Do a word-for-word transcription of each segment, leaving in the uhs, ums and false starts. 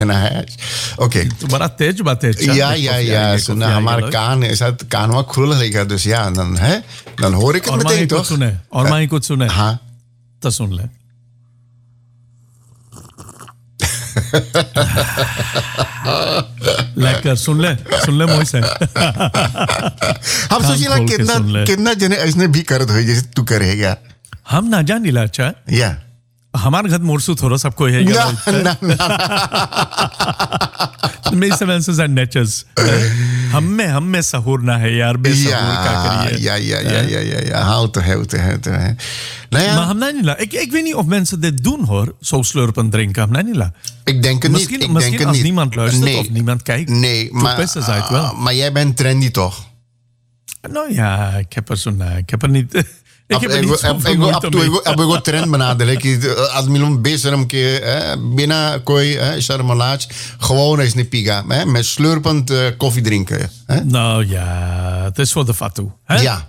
Oké. Maar तेज बात है. Ja, ja, ja. So, nou, हमारा कान ऐसा कान वहाँ खुला रहेगा dus ja, dan hè, dan hoor ik het meteen toch? और माही कुछ सुने. हाँ. तो सुन ले. लेकर सुन ले सुन ले मोई से. हम सोचिए ना कितना कितना जने ऐसने भी कर दो जैसे तू करेगा. हम ना जानी ला अच्छा. या. हमारे घर मोरसू थोड़ा सबको है ना ना ना मेरे से वैसे ज़्यादा नेचर्स हम में हम में सहूर ना है यार बेसहूर क्या करिए या या या या या या हाँ तो है तो है तो है nou ja maar हम ना नहीं ला ik ik weet niet of mensen dit doen hoor zo slurpen drinken हम ना नहीं ला ik denk het misschien, niet ik misschien denk als het niet niemand luistert nee. of niemand kijkt nee maar uh, wel. maar jij bent trendy toch nou ja ik heb er zo na ik heb er niet Ik heb er niet zoveel moeite mee. अब एगो ट्रेंड बना दे कि आदमी लोग बेशरम के बिना कोई शर्मलाज gewoon eens niet piga met slurpend koffie drinken. Nou ja, het is voor de fatu. Ja.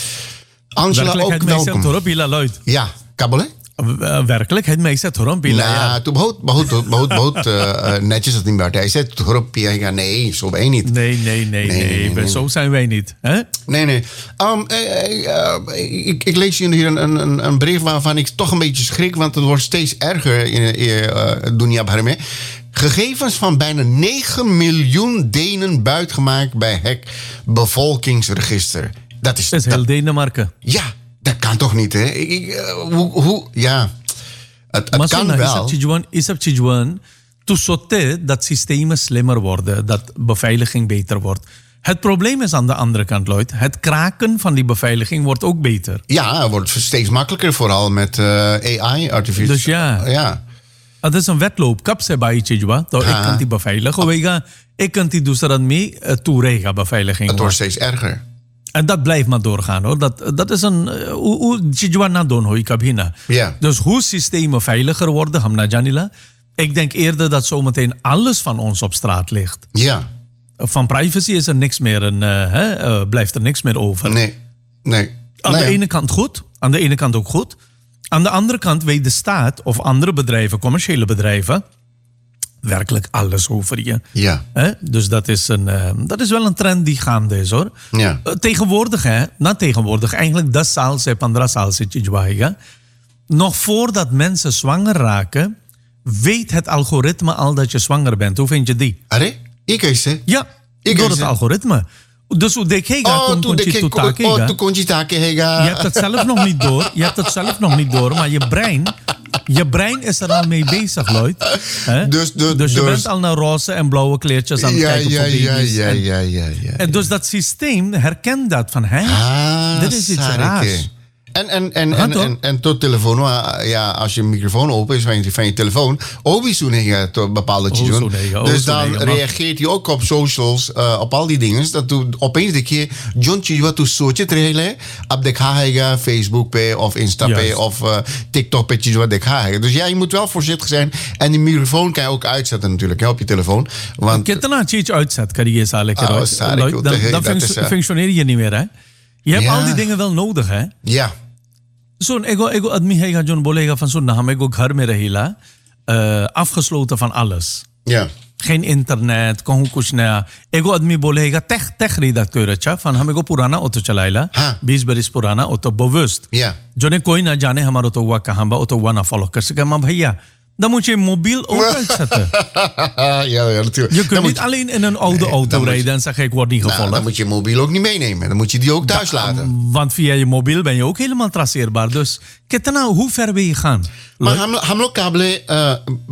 Angela ook welkom. Ja, kabbelen? werkelijkheid में ऐसा थोड़ा पीला ना तो बहुत बहुत बहुत बहुत netjes dat niet meer hij zei थोड़ा पिएगा nee zo ben je niet nee nee nee nee, nee zo zijn wij niet hè nee nee um, uh, uh, ik, ik lees hier een, een, een brief waarvan ik toch een beetje schrik want het wordt steeds erger in uh, dunia bhar mein gegevens van bijna negen miljoen Denen buitgemaakt bij Hack bevolkingsregister dat is dat is heel Denemarken ja. Dat kan toch niet, hè? Ik, ik, uh, hoe, hoe, ja. Het, het kan wel. Is op Chijuan, to sotte dat systemen slimmer worden, dat beveiliging beter wordt. Het probleem is aan de andere kant, Lloyd. Het kraken van die beveiliging wordt ook beter. Ja, het wordt steeds makkelijker, vooral met uh, A I, artificial. Dus ja. ja. Het is een wedloop. Kap se bij Chijua. Ik kan die beveiligen. Oh. Ik kan die dus dat mee toerega beveiliging. Het wordt steeds erger. En dat blijft maar doorgaan hoor. Dat, dat is een. Hoe Chijuana doen hoor, ik heb hierna. Ja. Dus hoe systemen veiliger worden, Hamna Janila. Ik denk eerder dat zometeen alles van ons op straat ligt. Ja. Van privacy is er niks meer, een, uh, hè, uh, blijft er niks meer over. Nee. Nee. Aan nee. de ene kant goed, aan de ene kant ook goed. Aan de andere kant weet de staat of andere bedrijven, commerciële bedrijven, werkelijk alles over je. Ja. Hè? Dus dat is, een, uh, dat is wel een trend die gaande is hoor. Ja. Uh, tegenwoordig, hè, na tegenwoordig, eigenlijk dat saal se pandra saal se chijwaaiga. Nog voordat mensen zwanger raken, weet het algoritme al dat je zwanger bent. Hoe vind je die? Arre? Ik is het. Ja, ik door het algoritme. Dus hoe denk je oh, kon, kon je toetake? Oh, toen kon je take hega. Je hebt het zelf nog niet door. Je hebt het zelf nog niet door, maar je brein, je brein is er al mee bezig, Lloyd. Hè? Dus, de, dus je dus, bent al naar roze en blauwe kleertjes aan het ja, kijken ja, voor baby's. Ja, ja, ja, ja, ja. En dus dat systeem herkent dat van, hè, ah, dit is iets raars. En, en, en, en, en, en tot telefoon, ja, als je microfoon open is van je, van je telefoon, obi soenega tot bepaalde dingen. Dus dan reageert hij ook op socials, uh, op al die dingen. Dat tu opeens de keer, John Chijwa tu soche trele, op de kahega, Facebook pe of Insta pe of uh, TikTok pe Chijwa de kahega. Dus ja, je moet wel voorzichtig zijn. En die microfoon kan je ook uitzetten natuurlijk, hè, op je telefoon. Want ik heb er iets uitzet, kan je zeggen. Oh, sorry, dan dan, dan func- uh, functioneer je niet meer, hè? Je hebt ja. al die dingen wel nodig, hè? Ja. Zo'n ego ego admi है John बोलेगा van zo'n हम ego घर में रहेला afgesloten van alles. Ja. Geen internet, कहूँ कुछ नया. ego आदमी बोलेगा tech tech redacteur अच्छा van हम ego पुराना ऑटो चलाएला बीस बरिस पुराना ऑटो bewust. Ja. जो ने कोई ना जाने हमारा ऑटो हुआ कहाँ बा ऑटो हुआ ना follow कर सके माँ भैया. Dan moet je mobiel ook uitzetten. ja, ja, natuurlijk. Je kunt niet je, alleen in een oude nee, auto rijden je, en zeggen ik word niet gevolgd. Nou, dan moet je mobiel ook niet meenemen. Dan moet je die ook thuis da, laten. Want via je mobiel ben je ook helemaal traceerbaar. Dus kijk nou, hoe ver wil je gaan? Maar Hamlo Kable, uh,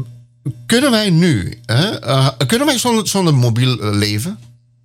kunnen wij nu, uh, uh, kunnen wij zonder, zonder mobiel uh, leven?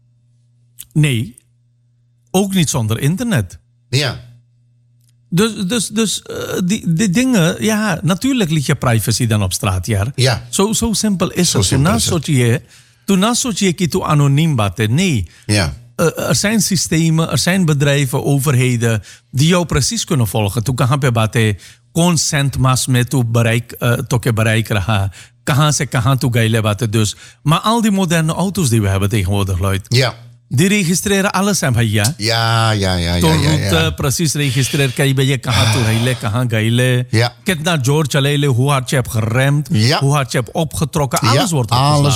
Nee. Ook niet zonder internet. Ja. Dus, dus, dus uh, die, die dingen, ja, natuurlijk ligt je privacy dan op straat, ja. Ja. Zo, zo simpel is zo het. Simpel toen soort je, toen soort je dat je anoniem bent. Nee. Ja. Uh, er zijn systemen, er zijn bedrijven, overheden die jou precies kunnen volgen. Toen kan je baten consent mas met toe bereik, uh, tot je bereik raha. Kahan se kahan toe gaile baten dus. Maar al die moderne auto's die we hebben tegenwoordig, Lloyd. Ja. Die registreren alles, hè, भैया. Ja, ja, ja, ja. तो ja, root ja. precies registreer kijk bij je कहाँ toe rijle, कहाँ गईले, Ja. कितना जोर चलेले, hoe hard je hebt geremd, Ja. hoe hard je hebt opgetrokken, Ja, alles wordt alles opgeslagen.